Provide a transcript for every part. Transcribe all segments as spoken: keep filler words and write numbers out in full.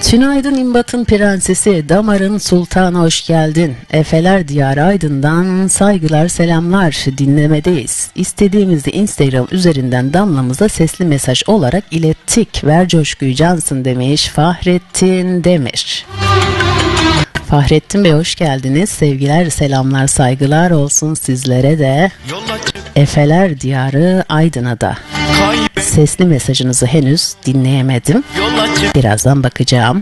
Tünaydın İmbat'ın prensesi, damarın sultanı, hoş geldin. Efeler Diyarı Aydın'dan saygılar, selamlar. Dinlemedeyiz. İstediğimizi Instagram üzerinden Damla'mıza sesli mesaj olarak ilettik. Ver coşkuyu cansın demiş Fahrettin Demir. Fahrettin Bey, hoş geldiniz. Sevgiler, selamlar, saygılar olsun sizlere de. Efeler Diyarı Aydın'a da. Sesli mesajınızı henüz dinleyemedim. Birazdan bakacağım.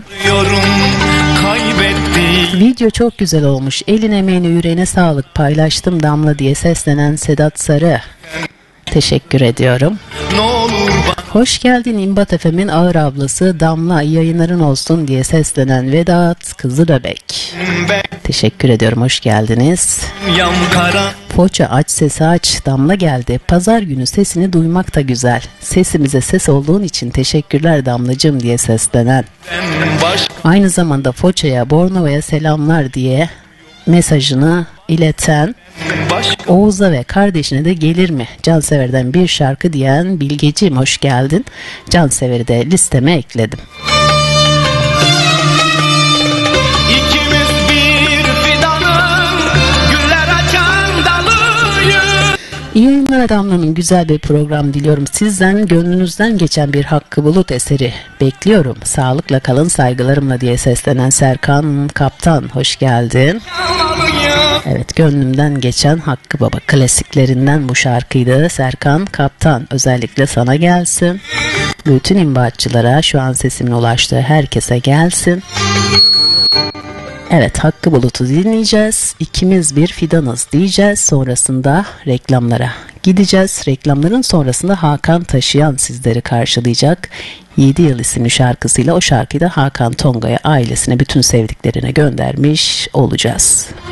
Video çok güzel olmuş. Elin emeğine yüreğine sağlık, paylaştım Damla diye seslenen Sedat Sarı. Teşekkür ediyorum. Hoş geldin İmbat F M'in ağır ablası Damla, iyi yayınların olsun diye seslenen Vedat Kızılöbek. Teşekkür ediyorum, hoş geldiniz. Foça aç sesi aç, Damla geldi. Pazar günü sesini duymak da güzel. Sesimize ses olduğun için teşekkürler Damlacığım diye seslenen. Aynı zamanda Foça'ya, Bornova'ya selamlar diye mesajını ileten Oğuz'a ve kardeşine de gelir mi Cansever'den bir şarkı diyen Bilgeciğim, hoş geldin. Cansever'i de listeme ekledim. İyi yayınlar Damla'nın, güzel bir program diliyorum. Sizden gönlünüzden geçen bir Hakkı Bulut eseri bekliyorum. Sağlıkla kalın, saygılarımla diye seslenen Serkan Kaptan, hoş geldin. Evet, gönlümden geçen Hakkı Baba klasiklerinden bu şarkıydı. Serkan Kaptan, özellikle sana gelsin. Bütün imbatçılara, şu an sesimin ulaştığı herkese gelsin. Evet, Hakkı Bulut'u dinleyeceğiz. İkimiz bir fidanız diyeceğiz. Sonrasında reklamlara gideceğiz. Reklamların sonrasında Hakan Taşıyan sizleri karşılayacak. yedi yıl isimli şarkısıyla o şarkıyı da Hakan Tonga'ya, ailesine, bütün sevdiklerine göndermiş olacağız.